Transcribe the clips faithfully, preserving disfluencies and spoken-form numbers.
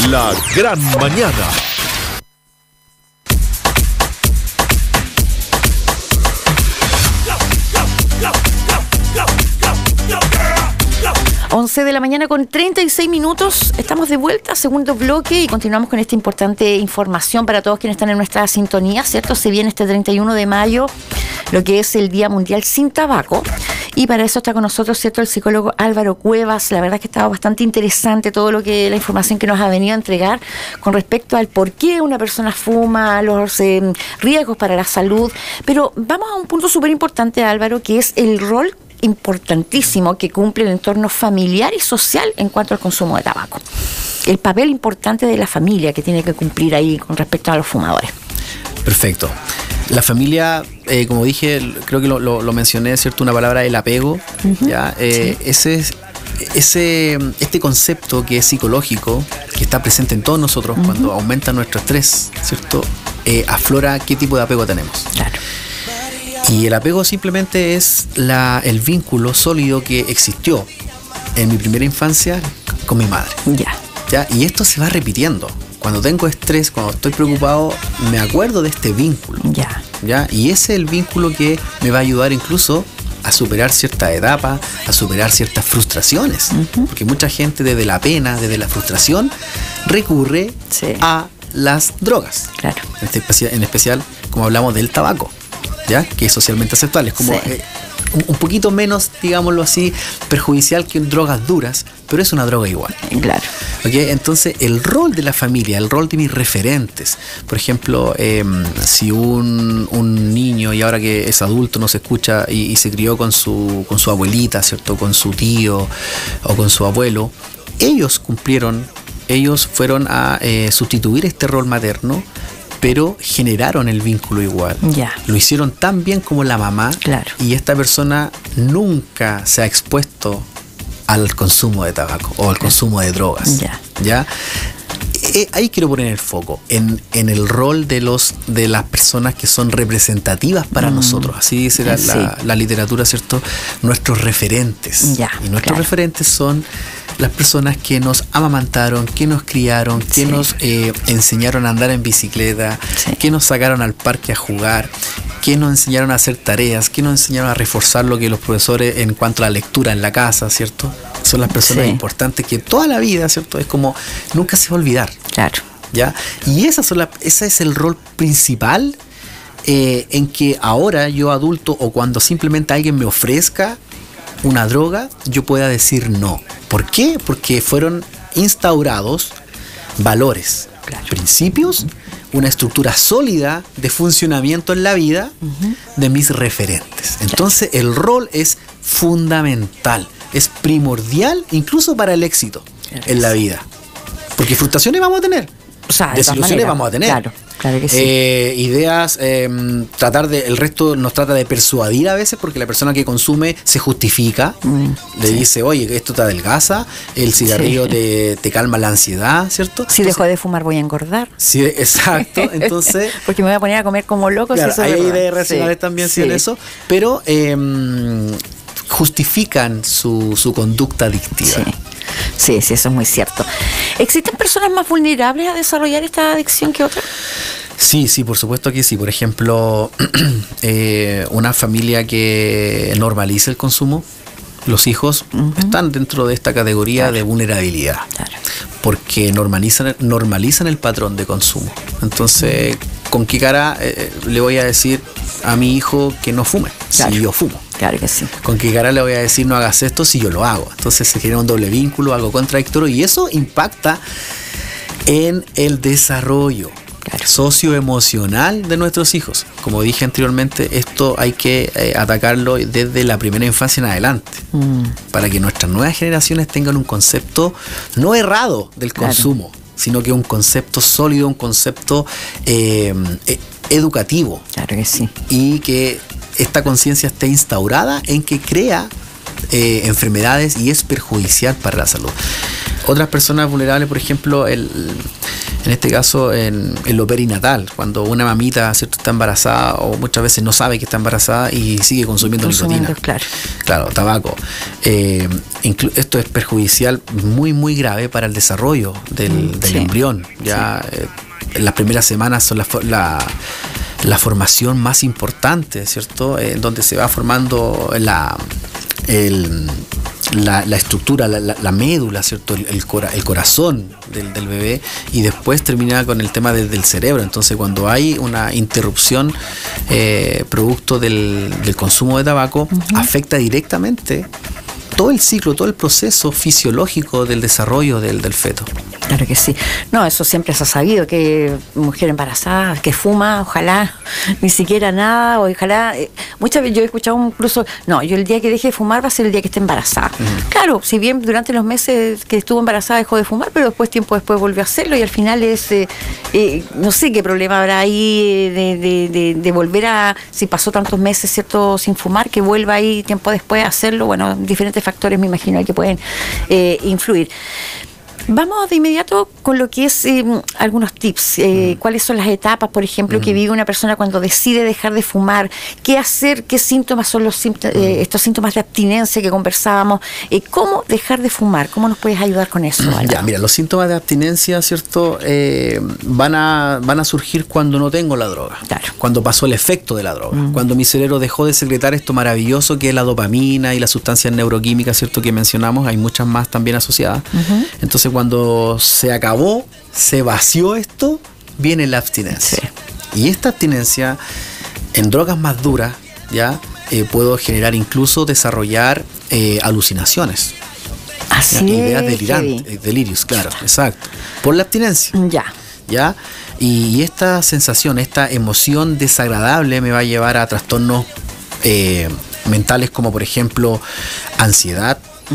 La gran mañana. once de la mañana con treinta y seis minutos. Estamos de vuelta, segundo bloque, y continuamos con esta importante información para todos quienes están en nuestra sintonía, ¿cierto? Se viene este treinta y uno de mayo, lo que es el Día Mundial Sin Tabaco. Y para eso está con nosotros, ¿cierto?, el psicólogo Álvaro Cuevas. La verdad es que estaba bastante interesante todo lo que la información que nos ha venido a entregar con respecto al por qué una persona fuma, los eh, riesgos para la salud. Pero vamos a un punto súper importante, Álvaro, que es el rol importantísimo que cumple el entorno familiar y social en cuanto al consumo de tabaco. El papel importante de la familia que tiene que cumplir ahí con respecto a los fumadores. Perfecto. La familia, eh, como dije, creo que lo, lo, lo mencioné, ¿cierto? Una palabra, el apego. Uh-huh. ¿Ya? Eh, sí. Ese es ese, este concepto que es psicológico, que está presente en todos nosotros, uh-huh, cuando aumenta nuestro estrés, ¿cierto? Eh, aflora qué tipo de apego tenemos. Claro. Y el apego simplemente es la, el vínculo sólido que existió en mi primera infancia con mi madre. Ya. ¿Ya? Y esto se va repitiendo. Cuando tengo estrés, cuando estoy preocupado, me acuerdo de este vínculo. Ya. ¿Ya? Y ese es el vínculo que me va a ayudar incluso a superar cierta etapa, a superar ciertas frustraciones. Uh-huh. Porque mucha gente desde la pena, desde la frustración, recurre sí. a las drogas. Claro. En especial, en especial, como hablamos del tabaco, ¿ya? Que es socialmente aceptable. Es como... Sí. Eh, un poquito menos, digámoslo así, perjudicial que drogas duras, pero es una droga igual. Claro. ¿Okay? Entonces, el rol de la familia, el rol de mis referentes, por ejemplo, eh, si un, un niño, y ahora que es adulto, no se escucha y, y se crió con su, con su abuelita, ¿cierto? Con su tío o con su abuelo, ellos cumplieron, ellos fueron a eh, sustituir este rol materno, pero generaron el vínculo igual. Ya. Lo hicieron tan bien como la mamá. Claro. Y esta persona nunca se ha expuesto al consumo de tabaco o al consumo de drogas. Ya. ¿Ya? Eh, ahí quiero poner el foco en, en el rol de los de las personas que son representativas para mm. nosotros. Así dice la, sí. la, la literatura, ¿cierto? Nuestros referentes. Ya, y nuestros claro. referentes son las personas que nos amamantaron, que nos criaron, que sí. nos eh, enseñaron a andar en bicicleta, sí. que nos sacaron al parque a jugar, que nos enseñaron a hacer tareas, que nos enseñaron a reforzar lo que los profesores en cuanto a la lectura en la casa, ¿cierto? Son las personas sí. importantes que toda la vida, ¿cierto? Es como, nunca se va a olvidar. Claro. ¿Ya? Y esa son la, ese es el rol principal eh, en que ahora yo adulto o cuando simplemente alguien me ofrezca una droga, yo pueda decir no. ¿Por qué? Porque fueron instaurados valores, claro. principios, uh-huh. una estructura sólida de funcionamiento en la vida uh-huh. de mis referentes. Entonces claro. el rol es fundamental, es primordial incluso para el éxito claro. en la vida. Porque frustraciones vamos a tener, o sea, desilusiones vamos a tener. Claro. Claro que sí. eh, ideas, eh, tratar de, el resto nos trata de persuadir a veces porque la persona que consume se justifica, mm, le sí. dice, oye, esto te adelgaza, el cigarrillo sí. te, te calma la ansiedad, ¿cierto? Si Entonces, dejo de fumar voy a engordar. Sí, exacto, entonces... porque me voy a poner a comer como loco. Claro, si eso hay es ideas racionales sí. también sí. en eso, pero eh, justifican su, su conducta adictiva. Sí. Sí, sí, eso es muy cierto. ¿Existen personas más vulnerables a desarrollar esta adicción que otras? Sí, sí, por supuesto que sí. Por ejemplo, eh, una familia que normaliza el consumo, los hijos uh-huh. están dentro de esta categoría claro. de vulnerabilidad. Claro. Porque normalizan, normalizan el patrón de consumo. Entonces, ¿con qué cara eh, le voy a decir a mi hijo que no fume claro. si yo fumo? Claro que sí. ¿Con qué cara le voy a decir no hagas esto si yo lo hago? Entonces se genera un doble vínculo, algo contradictorio, y eso impacta en el desarrollo claro. socioemocional de nuestros hijos. Como dije anteriormente, esto hay que eh, atacarlo desde la primera infancia en adelante, mm. para que nuestras nuevas generaciones tengan un concepto no errado del claro. consumo, sino que un concepto sólido, un concepto eh, eh, educativo. Claro que sí. Y que esta conciencia esté instaurada en que crea eh, enfermedades y es perjudicial para la salud. Otras personas vulnerables, por ejemplo, el, en este caso en, en lo perinatal, cuando una mamita, ¿cierto?, está embarazada o muchas veces no sabe que está embarazada y sigue consumiendo, consumiendo nicotina. Claro. Claro, tabaco. Eh, inclu- esto es perjudicial, muy, muy grave para el desarrollo del, del sí. embrión. Ya sí. eh, las primeras semanas son la, la, la formación más importante, ¿cierto? En eh, donde se va formando la... el La, la estructura, la, la, la médula, ¿cierto? El, el, cora, el corazón del, del bebé, y después termina con el tema de, del cerebro. Entonces, cuando hay una interrupción eh, producto del, del consumo de tabaco, uh-huh. afecta directamente todo el ciclo, todo el proceso fisiológico del desarrollo del, del feto. Claro que sí. No, eso siempre se ha sabido, que mujer embarazada, que fuma, ojalá ni siquiera nada, o ojalá, eh, muchas veces yo he escuchado incluso, no, yo el día que deje de fumar va a ser el día que esté embarazada. Uh-huh. Claro, si bien durante los meses que estuvo embarazada dejó de fumar, pero después, tiempo después volvió a hacerlo, y al final es, eh, eh, no sé qué problema habrá ahí de, de, de, de volver a, si pasó tantos meses, ¿cierto?, sin fumar, que vuelva ahí tiempo después a hacerlo. Bueno, diferentes factores me imagino que pueden eh, influir. Vamos de inmediato con lo que es eh, algunos tips. Eh, mm. ¿Cuáles son las etapas, por ejemplo, mm. que vive una persona cuando decide dejar de fumar? ¿Qué hacer? ¿Qué síntomas son los síntomas, eh, estos síntomas de abstinencia que conversábamos? Eh, ¿Cómo dejar de fumar? ¿Cómo nos puedes ayudar con eso, Álvaro? Ya, mira, los síntomas de abstinencia, ¿cierto? Eh, van a van a surgir cuando no tengo la droga. Claro. Cuando pasó el efecto de la droga. Mm. Cuando mi cerebro dejó de secretar esto maravilloso que es la dopamina y las sustancias neuroquímicas, ¿cierto?, que mencionamos. Hay muchas más también asociadas. Uh-huh. Entonces, cuando se acabó, se vació esto, viene la abstinencia. Sí. Y esta abstinencia, en drogas más duras, ya eh, puedo generar, incluso desarrollar eh, alucinaciones. Así ya, ideas delirantes, delirios, claro, exacto. Por la abstinencia. Ya. Ya. Y, y esta sensación, esta emoción desagradable me va a llevar a trastornos eh, mentales, como por ejemplo ansiedad,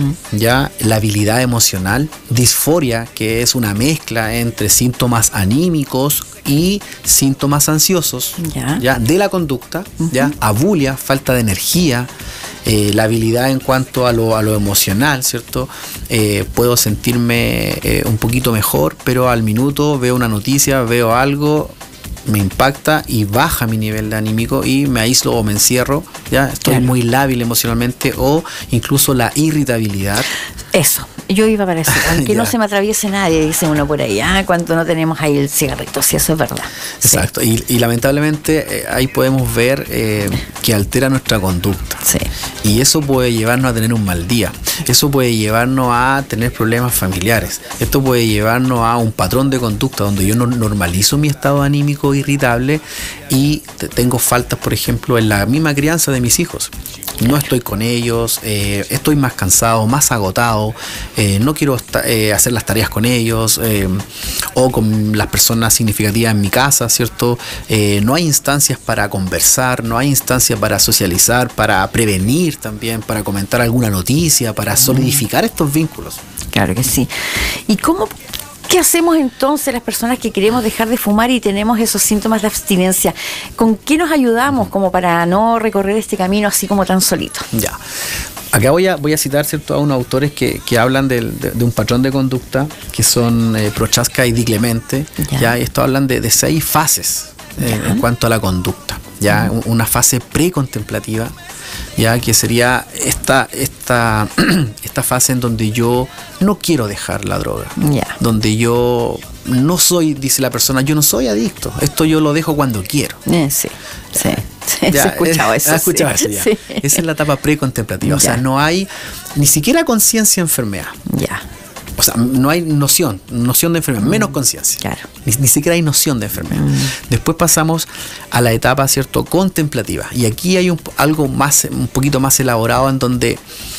ya, labilidad emocional, disforia, que es una mezcla entre síntomas anímicos y síntomas ansiosos, ya, ya de la conducta, uh-huh. ya, abulia, falta de energía, eh, la habilidad en cuanto a lo, a lo emocional, ¿cierto? Eh, puedo sentirme eh, un poquito mejor, pero al minuto veo una noticia, veo algo, me impacta y baja mi nivel de anímico y me aíslo o me encierro, ya estoy claro. muy lábil emocionalmente, o incluso la irritabilidad. Eso, yo iba para eso, aunque no se me atraviese nadie, dice uno por ahí, ah, cuando no tenemos ahí el cigarrito, sí, eso es verdad. Exacto, sí. y, y lamentablemente eh, ahí podemos ver eh, que altera nuestra conducta. Sí. Y eso puede llevarnos a tener un mal día, eso puede llevarnos a tener problemas familiares, esto puede llevarnos a un patrón de conducta donde yo no normalizo mi estado anímico irritable y te, tengo faltas, por ejemplo, en la misma crianza de mis hijos. No estoy con ellos, eh, estoy más cansado, más agotado, eh, no quiero eh, hacer las tareas con ellos, eh, o con las personas significativas en mi casa, ¿cierto? Eh, no hay instancias para conversar, no hay instancias para socializar, para prevenir también, para comentar alguna noticia, para solidificar estos vínculos. Claro que sí. ¿Y cómo... ¿Qué hacemos entonces las personas que queremos dejar de fumar y tenemos esos síntomas de abstinencia? ¿Con qué nos ayudamos como para no recorrer este camino así como tan solito? Ya. Acá voy a, voy a citar, ¿cierto?, a unos autores que, que hablan de, de, de un patrón de conducta, que son eh, Prochaska y Di Clemente. Ya. ¿Ya? Esto hablan de, de seis fases eh, en cuanto a la conducta. Ya. Uh-huh. Una fase precontemplativa, ya, que sería esta, esta, esta fase en donde yo no quiero dejar la droga, yeah. donde yo no soy, dice la persona, yo no soy adicto, esto yo lo dejo cuando quiero. Eh, sí, sí, sí, ya, se escuchaba eso. Se escuchaba sí. eso ya. Sí. Esa es la etapa precontemplativa, yeah. o sea, no hay ni siquiera conciencia de enfermedad. Ya. Yeah. O sea, no hay noción, noción de enfermedad, mm. menos conciencia. Claro. Ni, ni siquiera hay noción de enfermedad. Mm. Después pasamos a la etapa, ¿cierto?, contemplativa. Y aquí hay un, algo más, un poquito más elaborado, en donde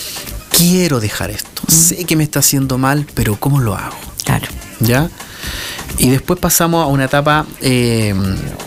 quiero dejar esto. Mm. Sé que me está haciendo mal, pero ¿cómo lo hago? Claro. ¿Ya? Y después pasamos a una etapa... Eh,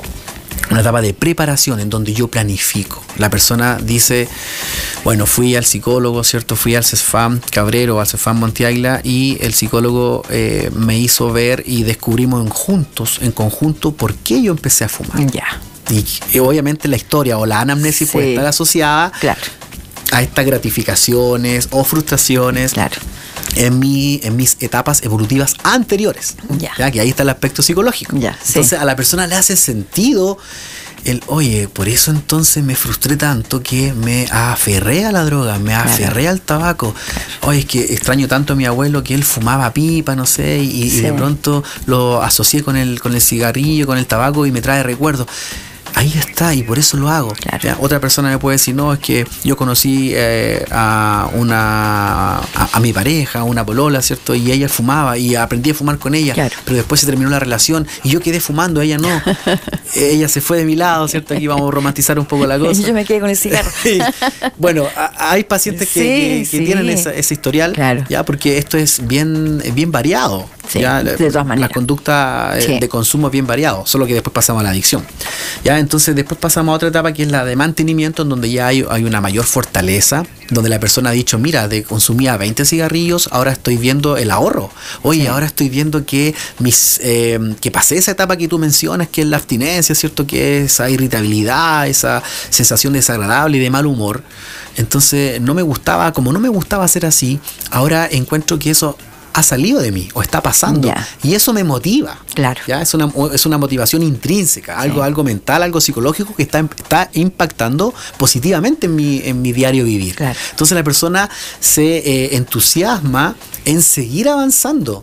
una etapa de preparación en donde yo planifico. La persona dice, bueno, fui al psicólogo, ¿cierto? Fui al CESFAM Cabrero, al CESFAM Monteaguila, y el psicólogo eh, me hizo ver y descubrimos en juntos, en conjunto, por qué yo empecé a fumar. Ya. Y, y obviamente la historia o la anamnesis sí. puede estar asociada claro. a estas gratificaciones o frustraciones. Claro. en, mi, en mis etapas evolutivas anteriores. Ya. ¿Ya? Que ahí está el aspecto psicológico. Ya, sí. Entonces a la persona le hace sentido el, oye, por eso entonces me frustré tanto que me aferré a la droga, me aferré claro. al tabaco. Oye, es que extraño tanto a mi abuelo que él fumaba pipa, no sé, y, sí. y de pronto lo asocié con el, con el cigarrillo, con el tabaco y me trae recuerdos. Ahí está, y por eso lo hago. Claro. Otra persona me puede decir, no, es que yo conocí eh, a una a, a mi pareja, a una polola, ¿cierto? Y ella fumaba y aprendí a fumar con ella, claro. pero después se terminó la relación y yo quedé fumando, ella no. Ella se fue de mi lado, ¿cierto? Aquí vamos a romantizar un poco la cosa. Yo me quedé con el cigarro. Bueno, a, hay pacientes que, sí, que, que sí. tienen esa, ese historial, claro. ya porque esto es bien, bien variado. Sí, ya, de todas maneras. La conducta sí. de consumo es bien variado, solo que después pasamos a la adicción. Ya, entonces después pasamos a otra etapa que es la de mantenimiento, en donde ya hay, hay una mayor fortaleza, donde la persona ha dicho, mira, de consumía veinte cigarrillos, ahora estoy viendo el ahorro. Oye, sí. ahora estoy viendo que mis eh, que pasé esa etapa que tú mencionas, que es la abstinencia, ¿cierto? Que es esa irritabilidad, esa sensación desagradable y de mal humor. Entonces no me gustaba, como no me gustaba ser así, ahora encuentro que eso ha salido de mí o está pasando ya. y eso me motiva. Claro. ¿Ya? Es una, es una motivación intrínseca, algo, sí. algo mental, algo psicológico que está, está impactando positivamente en mi, en mi diario vivir. Claro. Entonces la persona se eh, entusiasma en seguir avanzando.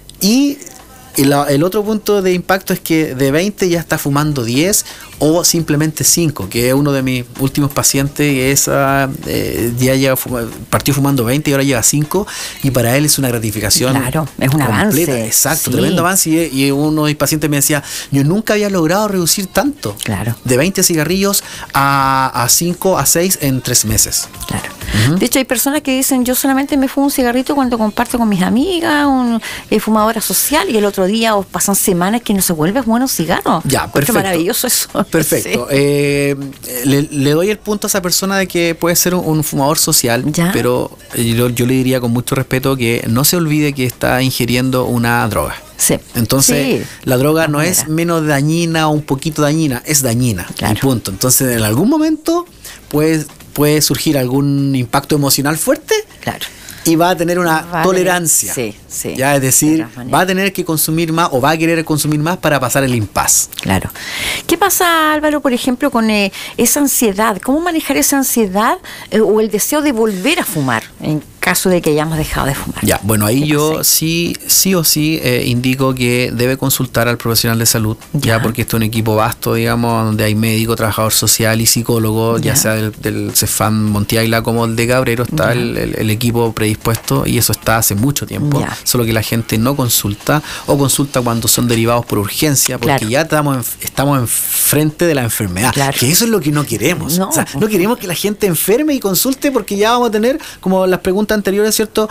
Y el, el otro punto de impacto es que de veinte ya está fumando diez o simplemente cinco, que es uno de mis últimos pacientes, que es, uh, eh, ya lleva, partió fumando veinte y ahora lleva cinco, y para él es una gratificación. Claro, es un completa. avance. Exacto, sí. tremendo avance. Y, y uno de mis pacientes me decía, yo nunca había logrado reducir tanto. Claro. De veinte cigarrillos a, a cinco, a seis en tres meses. Claro. Uh-huh. De hecho, hay personas que dicen, yo solamente me fumo un cigarrito cuando comparto con mis amigas, un eh, fumadora social, y el otro día o pasan semanas que no se vuelve bueno un cigarro. Ya, perfecto. Qué maravilloso eso. Perfecto. Sí. Eh, le, le doy el punto a esa persona de que puede ser un, un fumador social, ¿ya? Pero yo, yo le diría con mucho respeto que no se olvide que está ingiriendo una droga. Sí. Entonces, sí. la droga no es menos dañina o un poquito dañina, es dañina. Claro. Y punto. Entonces, en algún momento puede, puede surgir algún impacto emocional fuerte. Claro. Y va a tener una vale. tolerancia. Sí, sí. Ya, es decir, va a tener que consumir más o va a querer consumir más para pasar el impas. Claro. ¿Qué pasa, Álvaro, por ejemplo, con eh, esa ansiedad? ¿Cómo manejar esa ansiedad eh, o el deseo de volver a fumar en caso de que hayamos dejado de fumar? Ya, bueno, ahí yo sí, sí o sí eh, indico que debe consultar al profesional de salud, ya, ya porque esto es un equipo vasto, digamos, donde hay médico, trabajador social y psicólogo, ya, ya sea del, del Cefam Montiaila como el de Cabrero, está el, el, el equipo predispuesto, y eso está hace mucho tiempo, ya. Solo que la gente no consulta o consulta cuando son derivados por urgencia, porque claro. ya estamos en, estamos enfrente de la enfermedad, claro. que eso es lo que no queremos. No. O sea, no queremos que la gente enferme y consulte, porque ya vamos a tener, como las preguntas anteriores, ¿cierto?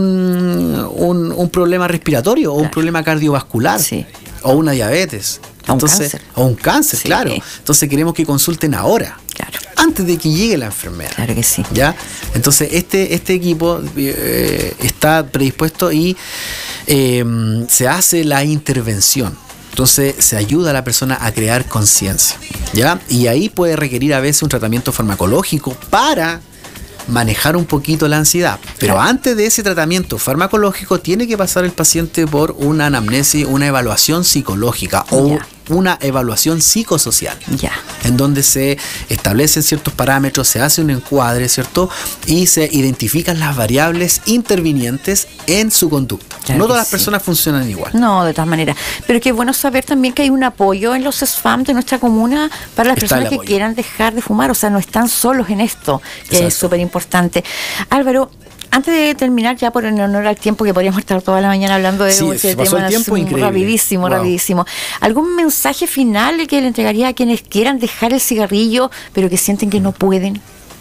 Un, un, un problema respiratorio o claro. un problema cardiovascular, sí. o una diabetes. Entonces, un cáncer. O un cáncer, sí. claro. Entonces queremos que consulten ahora. Claro. Antes de que llegue la enfermedad. Claro que sí. ¿Ya? Entonces, este, este equipo eh, está predispuesto y eh, se hace la intervención. Entonces, se ayuda a la persona a crear conciencia. ¿Ya? Y ahí puede requerir a veces un tratamiento farmacológico para manejar un poquito la ansiedad. Pero claro. antes de ese tratamiento farmacológico tiene que pasar el paciente por una anamnesis, una evaluación psicológica o ya. una evaluación psicosocial, ya. en donde se establecen ciertos parámetros, se hace un encuadre, ¿cierto? Y se identifican las variables intervinientes en su conducta. Claro, no todas las sí. personas funcionan igual. No, de todas maneras. Pero qué bueno saber también que hay un apoyo en los SFAM de nuestra comuna para las Está personas que quieran dejar de fumar. O sea, no están solos en esto, que Exacto. es súper importante. Álvaro, antes de terminar, ya por en honor al tiempo, que podríamos estar toda la mañana hablando de sí, ese pasó tema, el tiempo increíble. rapidísimo, wow. rapidísimo. ¿Algún mensaje final que le entregaría a quienes quieran dejar el cigarrillo, pero que sienten que no pueden?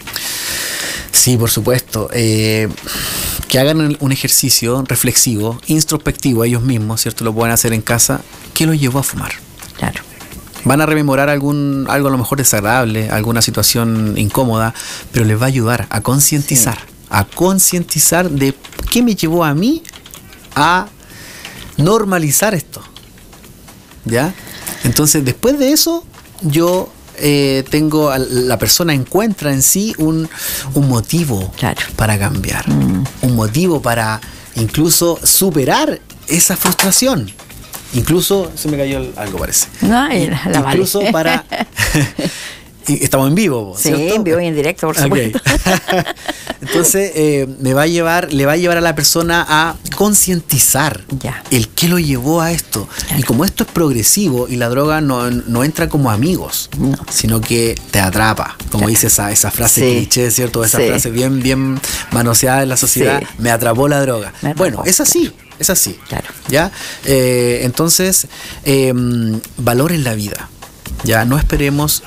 Sí, por supuesto. Eh, que hagan un ejercicio reflexivo, introspectivo ellos mismos, ¿cierto? Lo pueden hacer en casa. ¿Qué los llevó a fumar? Claro. Van a rememorar algún algo a lo mejor desagradable, alguna situación incómoda, pero les va a ayudar a concientizar. Sí. a concientizar de qué me llevó a mí a normalizar esto. ¿Ya? Entonces, después de eso, yo eh, tengo, la persona encuentra en sí un, un motivo claro. para cambiar, mm. un motivo para incluso superar esa frustración. Incluso, se me cayó algo parece. No, la, la incluso vale. para... Estamos en vivo, ¿cierto? Sí, en vivo y en directo, por supuesto. Okay. Entonces, eh, me va a llevar, le va a llevar a la persona a concientizar ya. el qué lo llevó a esto. Claro. Y como esto es progresivo y la droga no, no entra como amigos, no. sino que te atrapa. Como claro. dice esa, esa frase sí. cliché, ¿cierto? Esa sí. frase bien, bien manoseada en la sociedad. Sí. Me atrapó la droga. Atrapó. Bueno, es así. Es así. Claro. ¿Ya? Eh, entonces, eh, valoren la vida. Ya, no esperemos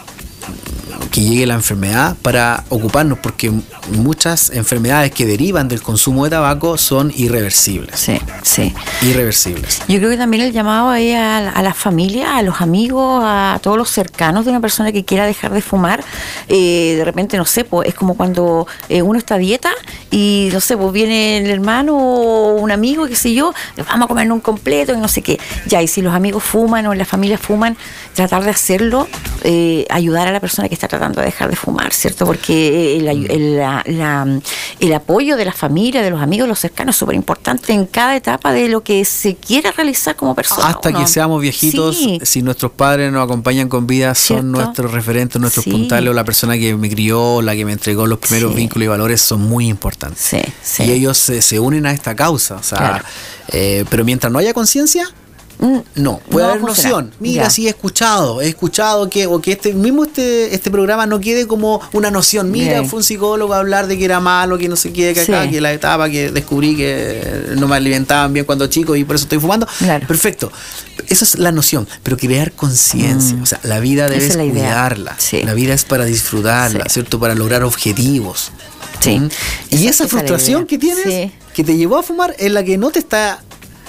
que llegue la enfermedad para ocuparnos, porque muchas enfermedades que derivan del consumo de tabaco son irreversibles. Sí, sí. Irreversibles. Yo creo que también el llamado ahí a, a la familia, a los amigos, a todos los cercanos de una persona que quiera dejar de fumar, eh, de repente, no sé, pues es como cuando eh, uno está a dieta y, no sé, pues viene el hermano o un amigo, qué sé yo, vamos a comer un completo y no sé qué. Ya, y si los amigos fuman o la familia fuman, tratar de hacerlo, eh, ayudar a la persona que está tratando de dejar de fumar, ¿cierto? Porque el, el, la, la, el apoyo de la familia, de los amigos, de los cercanos es súper importante en cada etapa de lo que se quiera realizar como persona. Hasta que seamos viejitos, sí. si nuestros padres nos acompañan con vida, son ¿cierto? Nuestros referentes, nuestros sí. puntales, o la persona que me crió, la que me entregó los primeros sí. vínculos y valores son muy importantes. Sí, sí. Y ellos se, se unen a esta causa, o sea, claro. eh, pero mientras no haya conciencia, no, puede no haber noción. Mira, ya. sí he escuchado, he escuchado que, o que este mismo este, este programa no quede como una noción. Mira, bien. Fue un psicólogo a hablar de que era malo, que no sé qué, que acá, sí. que la etapa que descubrí que no me alimentaban bien cuando chico y por eso estoy fumando. Claro. Perfecto. Eso es la noción, pero crear conciencia. Mm. O sea, la vida debes la cuidarla. Sí. La vida es para disfrutarla, sí. ¿cierto? Para lograr objetivos. Sí. ¿Mm? Y esa, esa frustración que tienes, sí. que te llevó a fumar, es la que no te está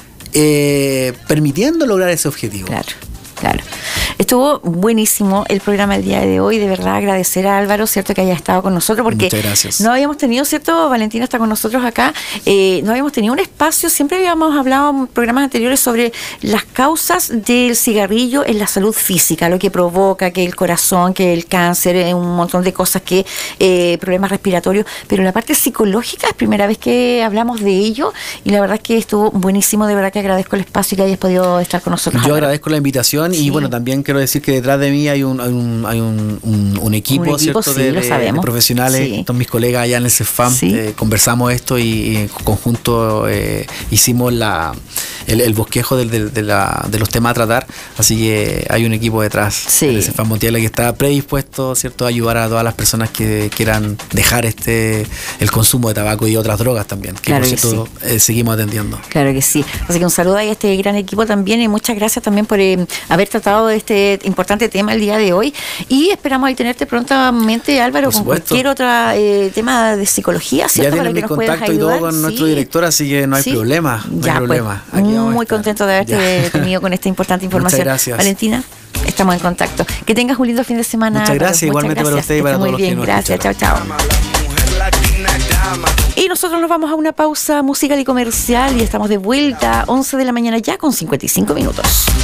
Eh, permitiendo lograr ese objetivo. Claro, claro. Estuvo buenísimo el programa el día de hoy, de verdad agradecer a Álvaro, cierto, que haya estado con nosotros, porque muchas gracias. No habíamos tenido, cierto, Valentina está con nosotros acá, eh, no habíamos tenido un espacio, siempre habíamos hablado en programas anteriores sobre las causas del cigarrillo en la salud física, lo que provoca, que el corazón, que el cáncer, eh, un montón de cosas, que eh, problemas respiratorios, pero la parte psicológica es primera vez que hablamos de ello, y la verdad es que estuvo buenísimo, de verdad que agradezco el espacio y que hayas podido estar con nosotros. Yo Álvaro. Agradezco la invitación, sí. y bueno, también quiero decir que detrás de mí hay un, hay un, hay un, un, un equipo, un equipo ¿cierto? Sí, de, de, de profesionales, sí. Todos mis colegas allá en el CEFAM, sí. eh, conversamos esto y, y en conjunto eh, hicimos la el, el bosquejo de, de, de, la, de los temas a tratar, así que hay un equipo detrás sí. del CEFAM Montiel que está predispuesto, ¿cierto?, a ayudar a todas las personas que quieran dejar este el consumo de tabaco y otras drogas también, que claro por cierto sí. eh, seguimos atendiendo. Claro que sí, así que un saludo a este gran equipo también y muchas gracias también por eh, haber tratado de este importante tema el día de hoy y esperamos ahí tenerte prontamente, Álvaro, con cualquier otro eh, tema de psicología, ¿cierto? Ya tienen mi contacto y todo con sí. nuestro director, así que no hay sí. problema, no ya, hay problema. Pues, muy contento de haberte ya. tenido con esta importante información. Muchas gracias. Valentina, estamos en contacto. Que tengas un lindo fin de semana. Muchas gracias, Álvaro. Igualmente Muchas gracias. Para usted y para todos los que nos escuchan. Muy bien, gracias, chao, chao. Y nosotros nos vamos a una pausa musical y comercial y estamos de vuelta, once de la mañana ya con cincuenta y cinco minutos.